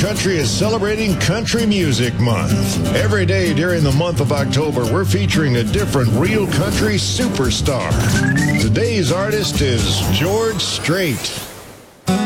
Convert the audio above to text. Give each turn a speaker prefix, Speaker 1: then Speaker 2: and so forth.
Speaker 1: Country is celebrating Country Music Month. Every day during the month of October, we're featuring a different real country superstar. Today's artist is George Strait.